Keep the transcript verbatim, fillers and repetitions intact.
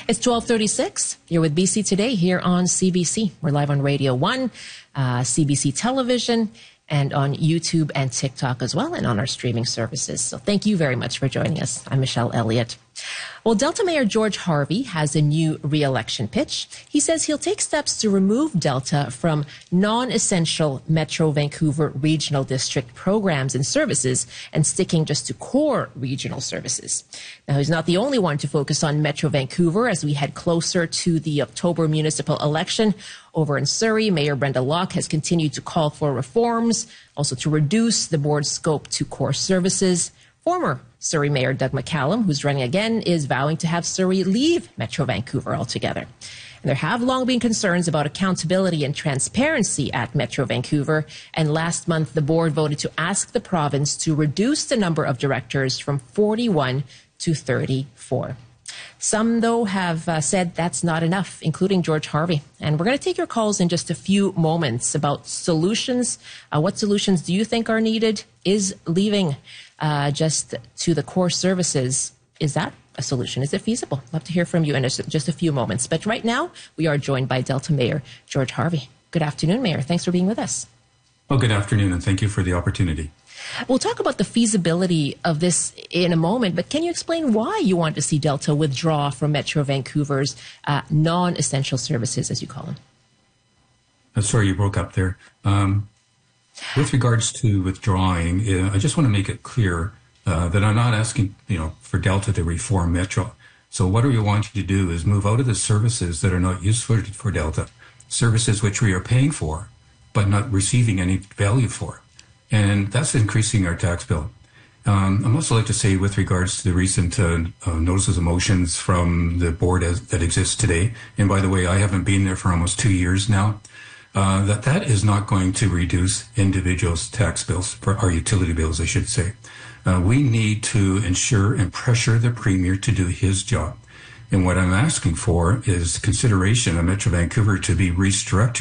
It's twelve thirty-six. You're with B C Today here on C B C. We're live on Radio one, uh, C B C Television, and on YouTube and TikTok as well, and on our streaming services. So thank you very much for joining us. I'm Michelle Elliott. Well, Delta Mayor George Harvey has a new re-election pitch. He says he'll take steps to remove Delta from non-essential Metro Vancouver Regional District programs and services and sticking just to core regional services. Now, he's not the only one to focus on Metro Vancouver as we head closer to the October municipal election. Over in Surrey, Mayor Brenda Locke has continued to call for reforms, also to reduce the board's scope to core services. Former Surrey Mayor Doug McCallum, who's running again, is vowing to have Surrey leave Metro Vancouver altogether. And there have long been concerns about accountability and transparency at Metro Vancouver. And last month, the board voted to ask the province to reduce the number of directors from forty-one to thirty-four. Some, though, have uh, said that's not enough, including George Harvey. And we're going to take your calls in just a few moments about solutions. Uh, what solutions do you think are needed? Is leaving uh, just to the core services, is that a solution? Is it feasible? Love to hear from you in just a few moments. But right now, we are joined by Delta Mayor George Harvey. Good afternoon, Mayor. Thanks for being with us. Well, good afternoon, and thank you for the opportunity. We'll talk about the feasibility of this in a moment, but can you explain why you want to see Delta withdraw from Metro Vancouver's uh, non-essential services, as you call them? Uh, sorry, you broke up there. Um, with regards to withdrawing, uh, I just want to make it clear uh, that I'm not asking, you know, for Delta to reform Metro. So what we want you to do is move out of the services that are not useful for Delta, services which we are paying for, but not receiving any value for. And that's increasing our tax bill. Um, I'd also like to say, with regards to the recent uh, uh, notices of motions from the board as, that exists today, and by the way, I haven't been there for almost two years now, uh, that that is not going to reduce individuals' tax bills, for our utility bills, I should say. Uh, we need to ensure and pressure the Premier to do his job. And what I'm asking for is consideration of Metro Vancouver to be restructured